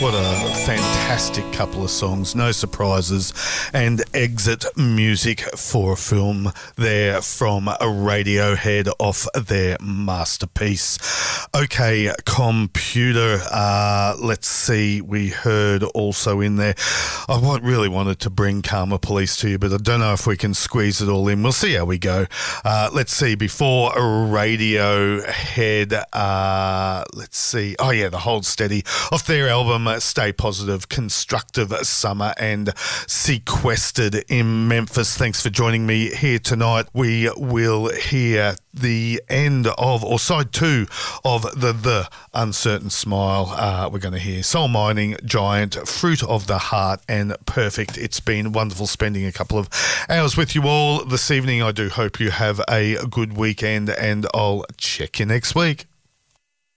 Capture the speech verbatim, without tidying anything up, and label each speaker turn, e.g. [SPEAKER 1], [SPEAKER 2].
[SPEAKER 1] What a fantastic couple of songs, no surprises, and exit music for a film there from Radiohead off their masterpiece. OK Computer, uh, let's see, we heard also in there, I want, really wanted to bring Karma Police to you, but I don't know if we can squeeze it all in. We'll see how we go. Uh, let's see, before Radiohead, uh, let's see, oh yeah, The Hold Steady, off their album Stay Positive, Constructive Summer, and Sequestered in Memphis. Thanks for joining me here tonight. We will hear the end of, or side two of the The Uncertain Smile. Uh, we're going to hear Soul Mining, Giant, Fruit of the Heart, and Perfect. It's been wonderful spending a couple of hours with you all this evening. I do hope you have a good weekend, and I'll check you next week.